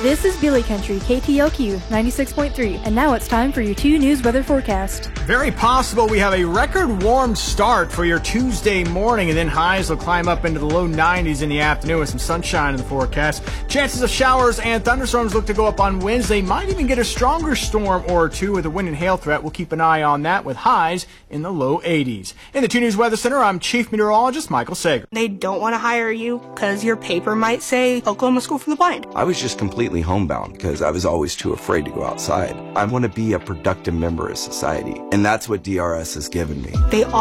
This is Billy Country, KTLQ 96.3, and now it's time for your 2 News weather forecast. Very possible we have a record warm start for your Tuesday morning, and then highs will climb up into the low 90s in the afternoon with some sunshine in the forecast. Chances of showers and thunderstorms look to go up on Wednesday. Might even get a stronger storm or two with a wind and hail threat. We'll keep an eye on that with highs in the low 80s. In the 2 News Weather Center, I'm Chief Meteorologist Michael Sager. They don't want to hire you because your paper might say Oklahoma School for the Blind. I was just completely homebound because I was always too afraid to go outside. I want to be a productive member of society, and that's what DRS has given me. They